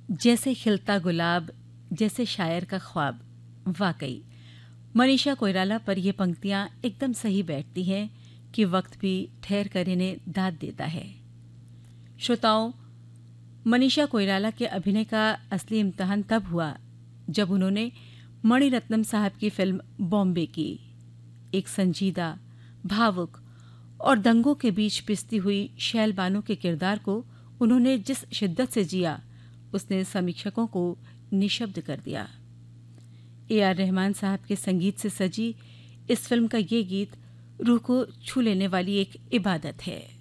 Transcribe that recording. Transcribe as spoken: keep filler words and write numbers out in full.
जैसे खिलता गुलाब, जैसे शायर का ख्वाब। वाकई मनीषा कोइराला पर ये पंक्तियां एकदम सही बैठती हैं कि वक्त भी ठहर कर इन्हें दाद देता है। श्रोताओं, मनीषा कोइराला के अभिनय का असली इम्तिहान तब हुआ जब उन्होंने मणिरत्नम साहब की फिल्म बॉम्बे की। एक संजीदा, भावुक और दंगों के बीच पिसती हुई शैल बानो के किरदार को उन्होंने जिस शिद्दत से जिया, उसने समीक्षकों को निशब्द कर दिया। ए आर रहमान साहब के संगीत से सजी इस फिल्म का ये गीत रूह को छू लेने वाली एक इबादत है।